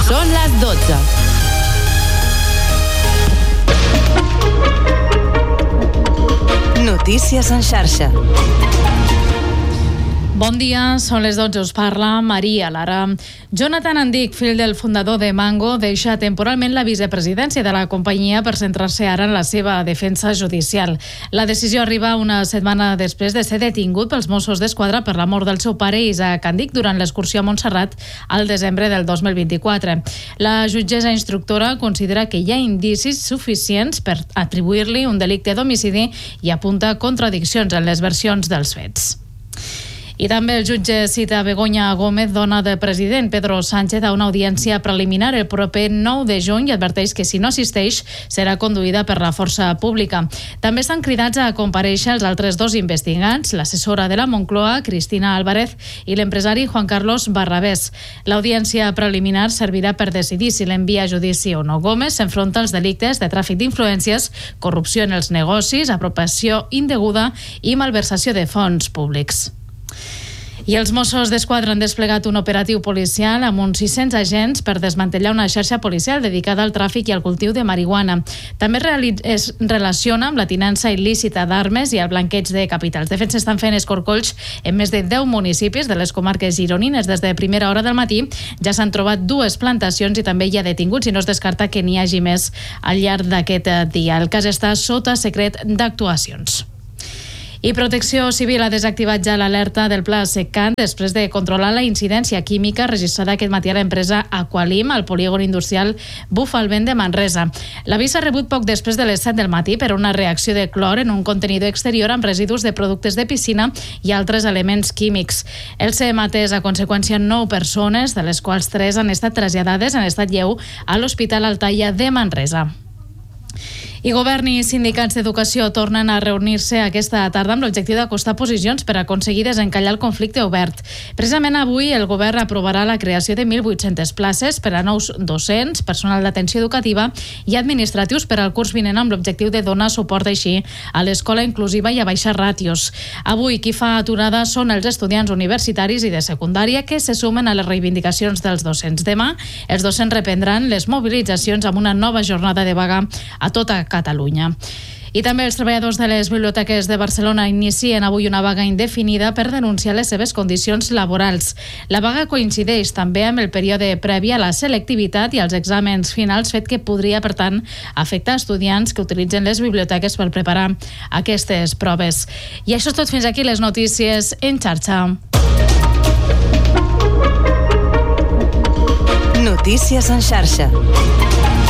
Són les 12. Notícies en xarxa. Bon dia, són les 12, us parla Maria Lara. Jonathan Andic, fill del fundador de Mango, deixa temporalment la vicepresidència de la companyia per centrar-se ara en la seva defensa judicial. La decisió arriba una setmana després de ser detingut pels Mossos d'Esquadra per la mort del seu pare Isaac Andic durant l'excursió a Montserrat al desembre del 2024. La jutgessa instructora considera que hi ha indicis suficients per atribuir-li un delicte d'homicidi i apunta contradiccions en les versions dels fets. I també el jutge cita Begoña Gómez, dona del president Pedro Sánchez, a una audiència preliminar el proper 9 de juny i adverteix que si no assisteix serà conduïda per la força pública. També estan cridats a comparèixer els altres dos investigats, l'assessora de la Moncloa, Cristina Álvarez, i l'empresari Juan Carlos Barrabés. L'audiència preliminar servirà per decidir si l'envia a judici o no. Gómez s'enfronta als delictes de tràfic d'influències, corrupció en els negocis, apropiació indeguda i malversació de fons públics. I els Mossos d'Esquadra han desplegat un operatiu policial amb uns 600 agents per desmantellar una xarxa policial dedicada al tràfic i al cultiu de marihuana. També es relaciona amb la tinença il·lícita d'armes i el blanqueig de capitals. De fet, s'estan fent escorcolls en més de 10 municipis de les comarques gironines. Des de primera hora del matí ja s'han trobat 2 plantacions i també hi ha detinguts i no es descarta que n'hi hagi més al llarg d'aquest dia. El cas està sota secret d'actuacions. I Protecció Civil ha desactivat ja l'alerta del pla SECAN després de controlar la incidència química registrada aquest matí a l'empresa Aqualim al polígon industrial Bufalvent de Manresa. L'avís s'ha rebut poc després de les 7 del matí per una reacció de clor en un contenidor exterior amb residus de productes de piscina i altres elements químics. El CEM ha atès a conseqüència 9 persones, de les quals 3 han estat traslladades en estat lleu a l'Hospital Altaia de Manresa. I govern i sindicats d'educació tornen a reunir-se aquesta tarda amb l'objectiu d'acostar posicions per aconseguir desencallar el conflicte obert. Precisament avui el govern aprovarà la creació de 1.800 places per a nous docents, personal d'atenció educativa i administratius per al curs vinent amb l'objectiu de donar suport així a l'escola inclusiva i a baixar ràtios. Avui qui fa aturada són els estudiants universitaris i de secundària que se sumen a les reivindicacions dels docents. Demà els docents reprendran les mobilitzacions amb una nova jornada de vaga a tota Catalunya. I també els treballadors de les biblioteques de Barcelona inicien avui una vaga indefinida per denunciar les seves condicions laborals. La vaga coincideix també amb el període previ a la selectivitat i als exàmens finals, fet que podria, per tant, afectar estudiants que utilitzen les biblioteques per preparar aquestes proves. I això és tot, fins aquí les notícies en xarxa. Notícies en xarxa.